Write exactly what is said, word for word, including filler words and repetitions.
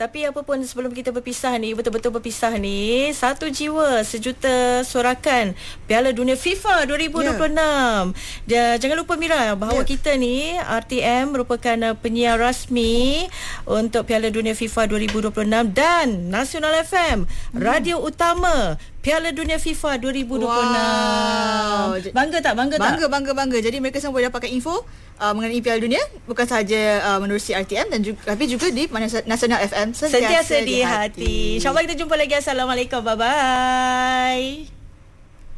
tapi apa pun sebelum kita berpisah ni, betul-betul berpisah ni, satu jiwa sejuta sorakan Piala Dunia FIFA dua ribu dua puluh enam. Yeah. Jangan lupa Mira bahawa yeah. kita ni R T M merupakan uh, penyiar rasmi untuk Piala Dunia FIFA dua ribu dua puluh enam dan Nasional F M, hmm. radio utama Piala Dunia FIFA dua ribu dua puluh enam. Wow. Bangga tak? Bangga, bangga tak? Bangga, bangga. Jadi mereka semua boleh dapatkan info uh, mengenai Piala Dunia bukan sahaja uh, menerusi R T M dan juga, tapi juga di Nasional F M. Sentiasa, Sentiasa di hati. hati. InsyaAllah kita jumpa lagi. Assalamualaikum. Bye-bye.